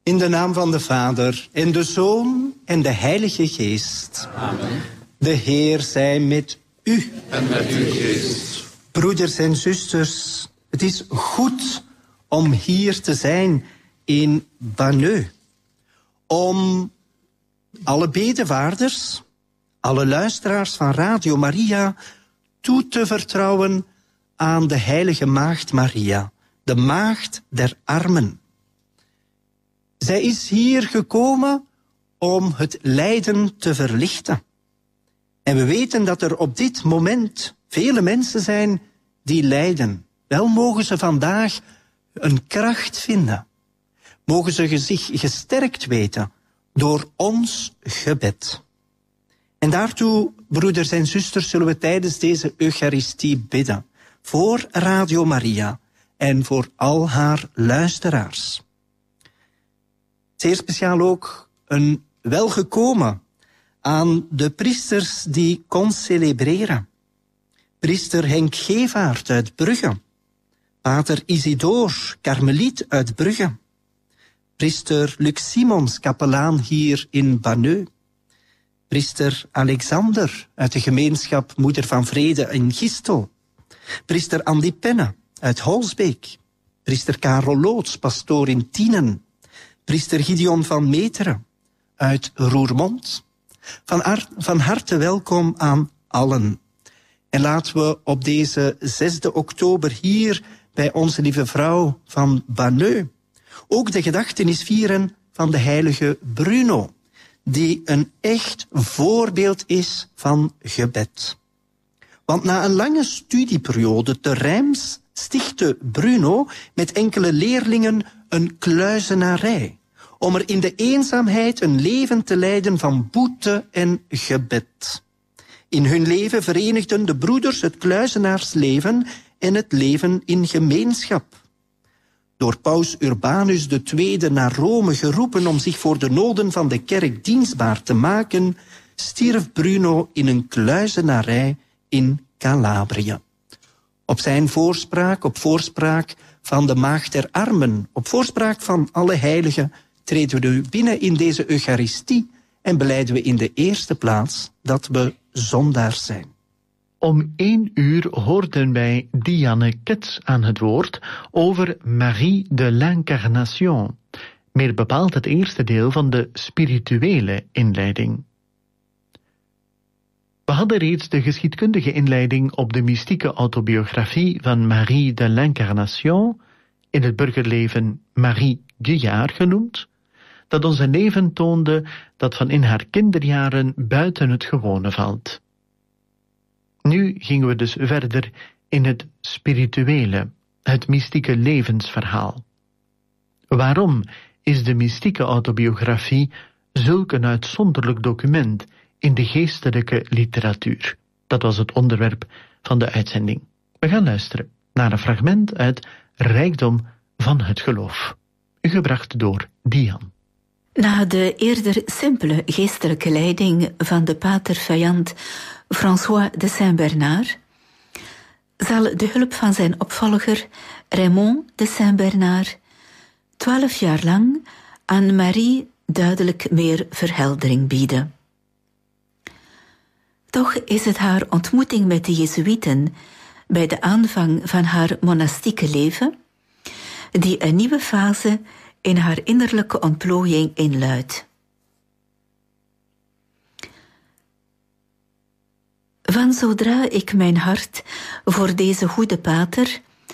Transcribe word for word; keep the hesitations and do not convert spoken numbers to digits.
In de naam van de Vader, en de Zoon, en de Heilige Geest. Amen. De Heer zij met u. En met uw geest. Broeders en zusters, het is goed om hier te zijn in Banneux. Om alle bedevaarders, alle luisteraars van Radio Maria toe te vertrouwen aan de heilige Maagd Maria, de Maagd der Armen. Zij is hier gekomen om het lijden te verlichten. En we weten dat er op dit moment vele mensen zijn die lijden. Wel mogen ze vandaag een kracht vinden. Mogen ze zich gesterkt weten door ons gebed. En daartoe, broeders en zusters, zullen we tijdens deze Eucharistie bidden. Voor Radio Maria en voor al haar luisteraars. Zeer speciaal ook een welgekomen aan de priesters die concelebreren. Priester Henk Gevaert uit Brugge. Pater Isidore, karmeliet uit Brugge. Priester Luc Simons, kapelaan hier in Banneux. Priester Alexander uit de gemeenschap Moeder van Vrede in Gistel. Priester Andy Penne uit Holsbeek. Priester Karel Loots, pastoor in Tienen. Priester Gideon van Meteren uit Roermond. Van, ar- van harte welkom aan allen. En laten we op deze zesde oktober hier bij Onze Lieve Vrouw van Banneux ook de gedachtenis vieren van de heilige Bruno, die een echt voorbeeld is van gebed. Want na een lange studieperiode te Reims stichtte Bruno met enkele leerlingen een kluizenarij, om er in de eenzaamheid een leven te leiden van boete en gebed. In hun leven verenigden de broeders het kluizenaarsleven en het leven in gemeenschap. Door paus Urbanus de Tweede naar Rome geroepen om zich voor de noden van de kerk dienstbaar te maken, stierf Bruno in een kluizenarij in Calabrië. Op zijn voorspraak, op voorspraak van de Maagd der Armen, op voorspraak van alle heiligen, treden we nu binnen in deze Eucharistie en belijden we in de eerste plaats dat we zondaars zijn. Om één uur hoorden wij Diane Kets aan het woord over Marie de l'Incarnation, meer bepaald het eerste deel van de spirituele inleiding. We hadden reeds de geschiedkundige inleiding op de mystieke autobiografie van Marie de l'Incarnation, in het burgerleven Marie Guyard genoemd, dat ons een leven toonde dat van in haar kinderjaren buiten het gewone valt. Nu gingen we dus verder in het spirituele, het mystieke levensverhaal. Waarom is de mystieke autobiografie zulk een uitzonderlijk document in de geestelijke literatuur? Dat was het onderwerp van de uitzending. We gaan luisteren naar een fragment uit Rijkdom van het Geloof, gebracht door Dian. Na de eerder simpele geestelijke leiding van de pater Vaillant François de Saint-Bernard zal de hulp van zijn opvolger Raymond de Saint-Bernard twaalf jaar lang aan Marie duidelijk meer verheldering bieden. Toch is het haar ontmoeting met de Jezuïeten bij de aanvang van haar monastieke leven die een nieuwe fase in haar innerlijke ontplooiing inluidt. Van zodra ik mijn hart voor deze goede pater